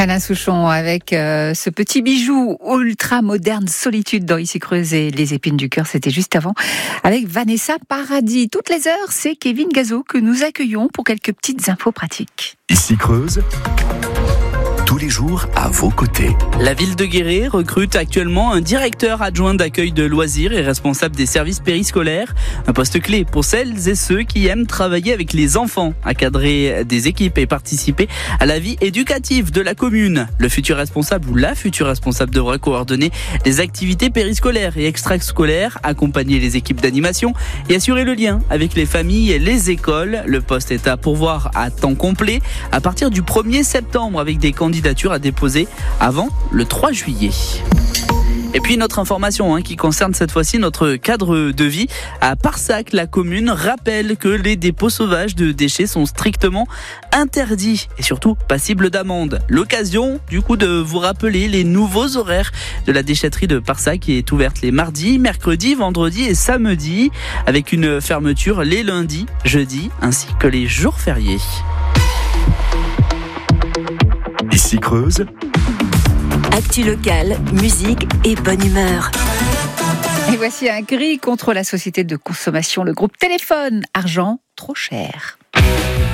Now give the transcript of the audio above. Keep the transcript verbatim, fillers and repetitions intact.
Alain Souchon avec euh, ce petit bijou ultra moderne Solitude dans Ici Creuse et les épines du cœur, c'était juste avant avec Vanessa Paradis. Toutes les heures, c'est Kevin Gazo que nous accueillons pour quelques petites infos pratiques. Ici Creuse, tous les jours à vos côtés. La ville de Guéret recrute actuellement un directeur adjoint d'accueil de loisirs et responsable des services périscolaires. Un poste clé pour celles et ceux qui aiment travailler avec les enfants, encadrer des équipes et participer à la vie éducative de la commune. Le futur responsable ou la future responsable devra coordonner les activités périscolaires et extrascolaires, accompagner les équipes d'animation et assurer le lien avec les familles et les écoles. Le poste est à pourvoir à temps complet à partir du premier septembre avec des candidats à déposer avant le trois juillet. Et puis notre information hein, qui concerne cette fois-ci notre cadre de vie. À Parsac, la commune rappelle que les dépôts sauvages de déchets sont strictement interdits et surtout passibles d'amende. L'occasion du coup de vous rappeler les nouveaux horaires de la déchetterie de Parsac qui est ouverte les mardis, mercredis, vendredis et samedis avec une fermeture les lundis, jeudis ainsi que les jours fériés. Ici Creuse, actu locale, musique et bonne humeur. Et voici un cri contre la société de consommation, le groupe Téléphone. Argent trop cher.